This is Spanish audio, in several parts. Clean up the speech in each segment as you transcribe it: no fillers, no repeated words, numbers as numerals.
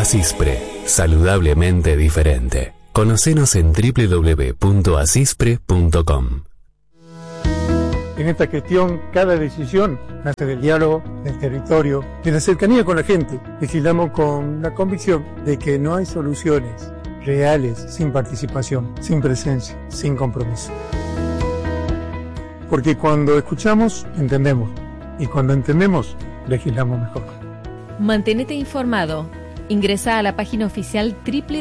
Asispre, saludablemente diferente. Conocenos en www.asispre.com. En esta gestión, cada decisión nace del diálogo, del territorio, de la cercanía con la gente. Legislamos con la convicción de que no hay soluciones reales sin participación, sin presencia, sin compromiso. Porque cuando escuchamos, entendemos. Y cuando entendemos, legislamos mejor. Mantenete informado. Ingresa a la página oficial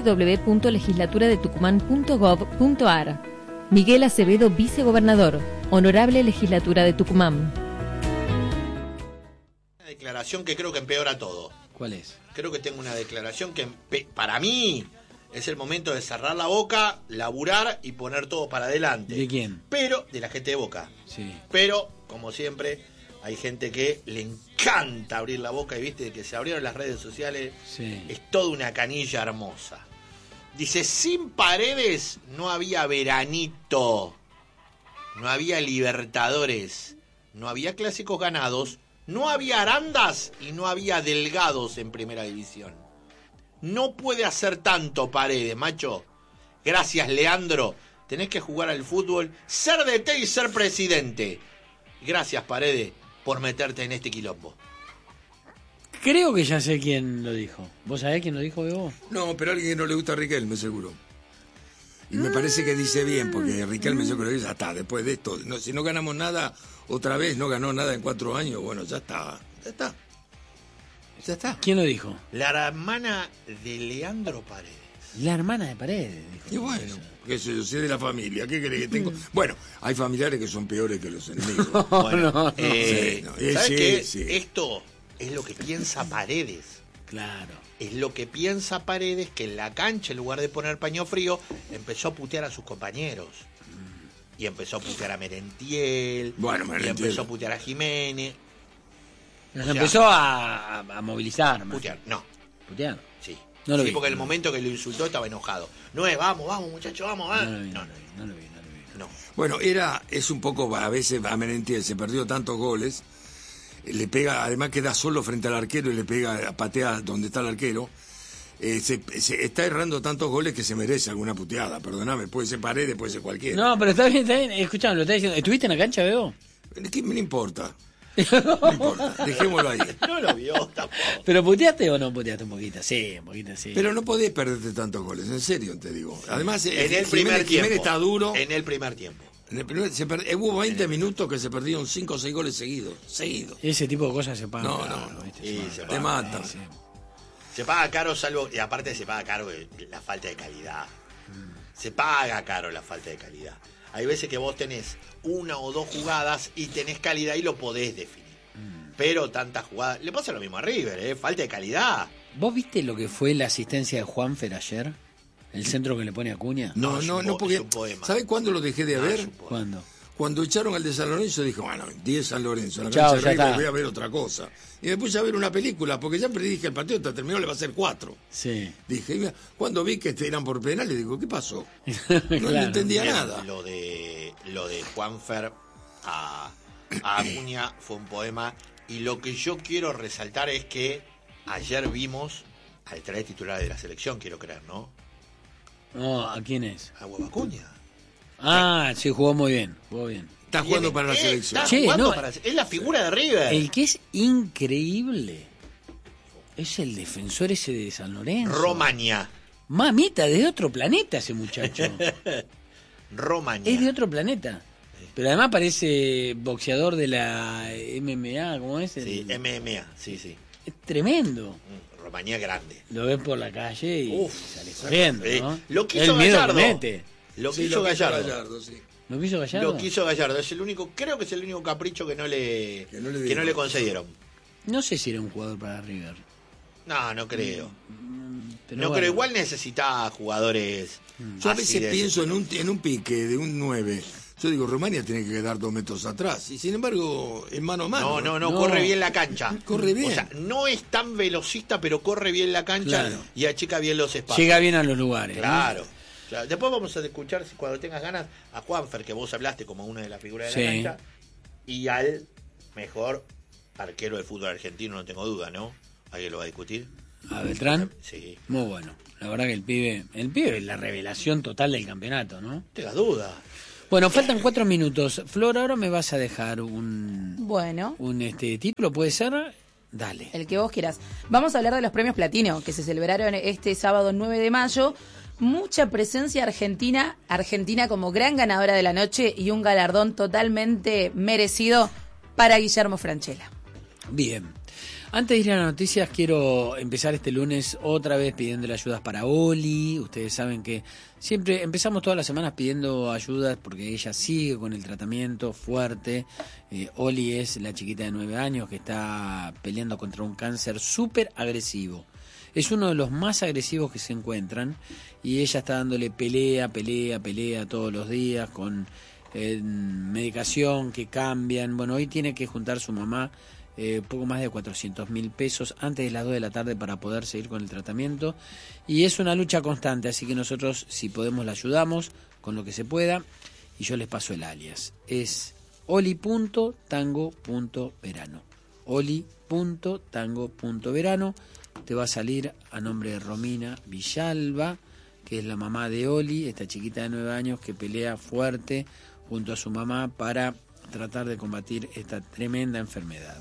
www.legislaturadetucumán.gov.ar. Miguel Acevedo, vicegobernador. Honorable Legislatura de Tucumán. Una declaración que creo que empeora todo. ¿Cuál es? Creo que tengo una declaración que para mí es el momento de cerrar la boca, laburar y poner todo para adelante. ¿De quién? Pero de la gente de Boca. Sí. Pero, como siempre, hay gente que le encanta abrir la boca y viste que se abrieron las redes sociales. Sí. Es toda una canilla hermosa. Dice, sin Paredes no había veranito, no había Libertadores, no había clásicos ganados, no había Arandas y no había Delgados en Primera División. No puede hacer tanto Paredes, macho. Gracias, Leandro. Tenés que jugar al fútbol, ser DT y ser presidente. Gracias, Paredes, por meterte en este quilombo. Creo que ya sé quién lo dijo. ¿Vos sabés quién lo dijo, Bebo? No, pero a alguien que no le gusta a Riquelme, seguro. Y me parece que dice bien, porque Riquelme yo creo que ya está, después de esto. No, si no ganamos nada, otra vez no ganó nada en 4 años, bueno, ya está. Ya está. Ya está. ¿Quién lo dijo? La hermana de Leandro Paredes. La hermana de Paredes, dijo. Y bueno, qué sé yo, soy de la familia, ¿qué crees que tengo? Bueno, hay familiares que son peores que los enemigos. Bueno, sí, no, ¿sabes qué? sí. Esto es lo que piensa Paredes. Claro. Es lo que piensa Paredes, que en la cancha, en lugar de poner paño frío, empezó a putear a sus compañeros. Y empezó a putear a Merentiel. Bueno, Y Merentiel. empezó a putear a Jiménez. Nos O sea, empezó a movilizar. más. Putear, no. ¿Putear? Sí. No lo Sí, vi. porque en el momento que lo insultó estaba enojado. No es, vamos, muchachos, vamos, No lo vi, no. no lo vi. No. Bueno, es un poco, a veces a Merentiel se perdió tantos goles, le pega, además queda solo frente al arquero y le pega, patea donde está el arquero, se está errando tantos goles que se merece alguna puteada, perdóname, puede ser Paredes, puede ser cualquiera. No, pero está bien. Escuchame, lo está diciendo. ¿Estuviste en la cancha, Bebo? ¿Qué me importa? No importa, dejémoslo ahí. No lo vio tampoco. ¿Pero puteaste o no puteaste un poquito? Sí, un poquito, sí. Pero no podés perderte tantos goles, en serio te digo. Además, En el primer tiempo. Jiménez está duro. En el primer tiempo. Hubo 20 minutos que se perdieron 5 o 6 goles seguidos. Ese tipo de cosas se pagan. No, caro, no, ¿viste? sí, Se se Te matan. Sí. Se paga caro, salvo. Y aparte se paga caro la falta de calidad. Se paga caro la falta de calidad. Hay veces que vos tenés 1 o 2 jugadas y tenés calidad y lo podés definir. Pero tantas jugadas. Le pasa lo mismo a River, falta de calidad. ¿Vos viste lo que fue la asistencia de Juanfer ayer? ¿El centro que le pone a Acuña? No, porque. es un poema. ¿Sabés cuándo lo dejé de No, ver? es un poema. ¿Cuándo? Cuando echaron al de San Lorenzo, dije, bueno, 10 San Lorenzo, en la Chao, cancha de ya River está. voy a ver otra cosa. Y me puse a ver una película, porque ya predije que el partido está terminado, le va a hacer 4. Sí. Dije, mira, cuando vi que eran por penales, digo, ¿qué pasó? No Claro. entendía Bien, nada. Lo de Juanfer a Acuña fue un poema. Y lo que yo quiero resaltar es que ayer vimos al 3 titular de la selección, quiero creer, ¿no? No, ¿a quién es? A Huevo Acuña. Ah, sí, jugó muy bien. Está jugando para la selección. Está Che, jugando no, para es la figura de River. El que es increíble es el defensor ese de San Lorenzo. Romaña. Mamita, de otro planeta ese muchacho. Romaña. Es de otro planeta. Pero además parece boxeador de la MMA, ¿cómo es? Sí, MMA, sí. Es tremendo. Romaña grande. Lo ves por la calle y Uf, sale corriendo, ¿no? Lo quiso El miedo Gallardo. que mete. Lo Sí, quiso Gallardo. sí. ¿Lo quiso Gallardo? Lo quiso Gallardo. Es el único, creo que es el único capricho que no le concedieron. No sé si era un jugador para River. No creo. Pero No bueno. creo, igual necesita jugadores. Yo a así veces de pienso ese en un pique de un 9. Yo digo, Romania tiene que quedar 2 metros atrás. Y sin embargo, en mano a mano. No, corre bien la cancha. Corre bien. O sea, no es tan velocista, pero corre bien la cancha Claro. y achica bien los espacios. Llega bien a los lugares. ¿no? Claro. Claro. Después vamos a escuchar, cuando tengas ganas, a Juanfer, que vos hablaste como una de las figuras de la Sí. cancha, y al mejor arquero del fútbol argentino, no tengo duda, ¿no? ¿Alguien lo va a discutir? A Beltrán. Sí. Muy bueno. La verdad que el pibe es la revelación total del campeonato, ¿no? No tengas duda. Bueno, faltan 4 minutos. Flor, ahora me vas a dejar un título, ¿puede ser? Dale. El que vos quieras. Vamos a hablar de los premios Platino, que se celebraron este sábado 9 de mayo. Mucha presencia argentina como gran ganadora de la noche y un galardón totalmente merecido para Guillermo Francella. Bien. Antes de ir a las noticias, quiero empezar este lunes otra vez pidiéndole ayudas para Oli. Ustedes saben que siempre empezamos todas las semanas pidiendo ayudas porque ella sigue con el tratamiento fuerte. Oli es la chiquita de 9 años que está peleando contra un cáncer súper agresivo. Es uno de los más agresivos que se encuentran y ella está dándole pelea todos los días con medicación que cambian. Bueno, hoy tiene que juntar su mamá poco más de 400.000 pesos antes de las 2 de la tarde para poder seguir con el tratamiento y es una lucha constante, así que nosotros si podemos la ayudamos con lo que se pueda y yo les paso el alias, es oli.tango.verano, oli.tango.verano. Te va a salir a nombre de Romina Villalba, que es la mamá de Oli, esta chiquita de 9 años que pelea fuerte junto a su mamá para tratar de combatir esta tremenda enfermedad.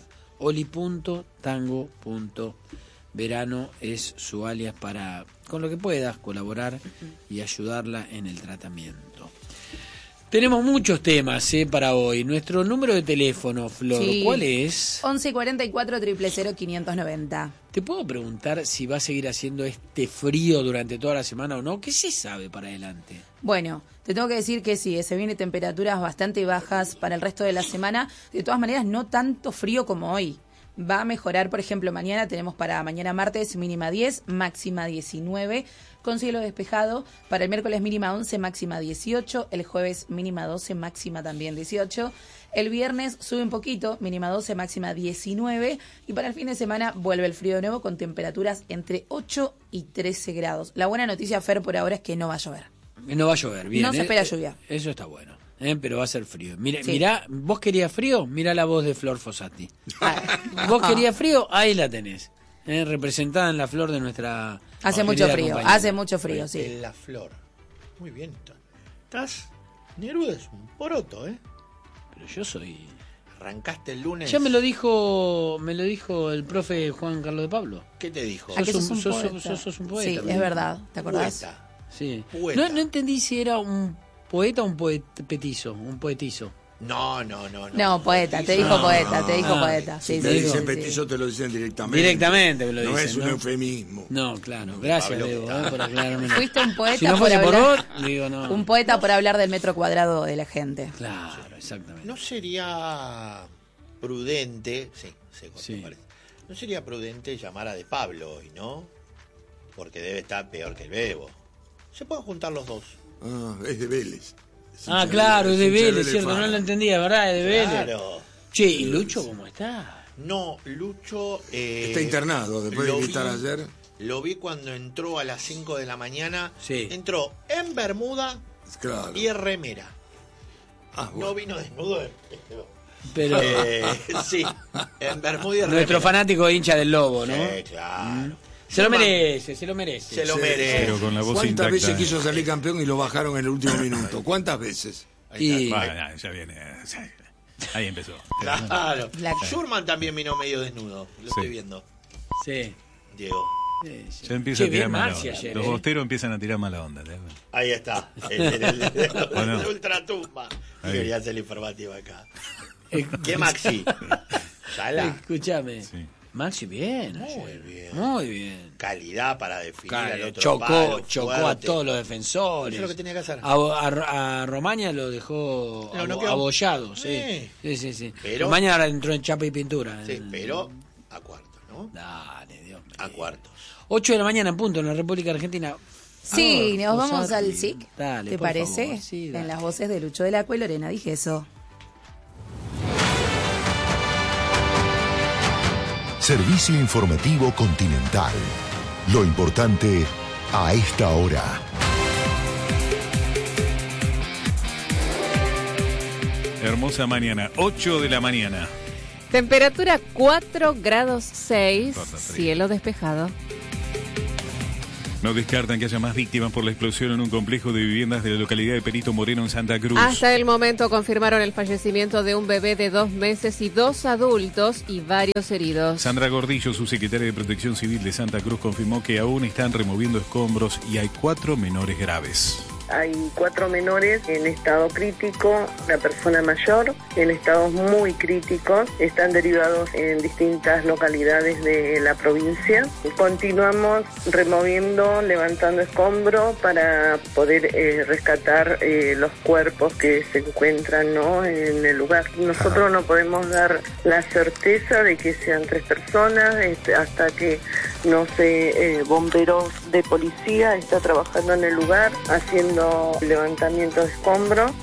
oli.tango.verano es su alias para, con lo que puedas, colaborar y ayudarla en el tratamiento. Tenemos muchos temas para hoy. Nuestro número de teléfono, Flor, sí. ¿Cuál es? 1144 000 590. ¿Te puedo preguntar si va a seguir haciendo este frío durante toda la semana o no? ¿Qué se sabe para adelante? Bueno, te tengo que decir que sí, se vienen temperaturas bastante bajas para el resto de la semana. De todas maneras, no tanto frío como hoy. Va a mejorar, por ejemplo, mañana tenemos para mañana martes mínima 10, máxima 19, con cielo despejado. Para el miércoles mínima 11, máxima 18. El jueves mínima 12, máxima también 18. El viernes sube un poquito, mínima 12, máxima 19. Y para el fin de semana vuelve el frío de nuevo con temperaturas entre 8 y 13 grados. La buena noticia, Fer, por ahora es que no va a llover. No va a llover, bien. No se espera lluvia. Eso está bueno. Pero va a ser frío. Mirá, ¿vos querías frío? Mirá la voz de Flor Fossati. ¿Vos querías frío? Ahí la tenés. Representada en la flor de nuestra... Hace mucho frío, sí. En la flor. Muy bien. Estás... Neruda es un poroto, Pero yo soy... Arrancaste el lunes... Ya me lo dijo el profe Juan Carlos de Pablo. ¿Qué te dijo? Sos un poeta. Sí, es verdad. ¿Te acordás? Poeta. Sí. Poeta. No entendí si era un poeta o un poetizo. No. No, poeta, te dijo poeta. Sí, te dicen petizo, te lo dicen directamente. Directamente me lo dicen. No es un eufemismo. No, claro. Gracias, Leo, por aclararme. Fuiste un poeta si no fuese por vos, digo no. Un poeta por hablar del metro cuadrado de la gente. Claro, exactamente. No sería prudente, parece. No sería prudente llamar a De Pablo hoy, ¿no? Porque debe estar peor que el Bebo. Se pueden juntar los dos. Es de Vélez. Claro, es de Vélez, cierto, no lo entendía, ¿verdad? Es de Vélez. Claro. Che, ¿y Lucho cómo está? No, Lucho... está internado, después de gritar ayer. Lo vi cuando entró a las 5 de la mañana. Sí. Entró en bermuda y en remera. Bueno. No vino desnudo. Pero... sí, en bermuda y en remera. Nuestro fanático hincha del Lobo, ¿no? Sí, claro. Se lo merece. Pero con la voz ¿Cuántas intacta, veces quiso salir campeón y lo bajaron en el último minuto? ¿Cuántas veces? Bueno, ya viene. Ahí empezó. Claro. Schurman también vino medio desnudo. Lo estoy viendo. Sí. Diego. Ya empieza a tirar mala onda. Los bosteros empiezan a tirar mala onda. Ahí está. El ultratumba. Quería hacer la informativa acá. ¿Qué Maxi? Sala. Escúchame. Sí. Maxi, bien. Muy bien. Calidad para definir al otro chocó a todos los defensores. Eso es lo que tenía que hacer. A Romaña lo dejó abollado. Sí. Pero, Romaña ahora entró en chapa y pintura. Sí, pero a cuartos, ¿no? Dale, Dios mío. A cuartos. 8 de la mañana en punto en la República Argentina. Sí, nos vamos al SIC. Dale, ¿te parece? Favor. Sí, dale. En las voces de Lucho del Acua y Lorena Digeso. Servicio informativo Continental. Lo importante a esta hora. Hermosa mañana, 8 de la mañana. Temperatura 4 grados 6, cielo despejado. No descartan que haya más víctimas por la explosión en un complejo de viviendas de la localidad de Perito Moreno en Santa Cruz. Hasta el momento confirmaron el fallecimiento de un bebé de 2 meses y 2 adultos y varios heridos. Sandra Gordillo, subsecretaria de Protección Civil de Santa Cruz, confirmó que aún están removiendo escombros y hay 4 menores graves. Hay 4 menores en estado crítico, una persona mayor en estados muy críticos, están derivados en distintas localidades de la provincia. Continuamos removiendo, levantando escombros para poder rescatar los cuerpos que se encuentran, ¿no?, en el lugar. Nosotros no podemos dar la certeza de que sean 3 personas hasta que, no sé, bomberos de policía está trabajando en el lugar haciendo levantamiento de escombros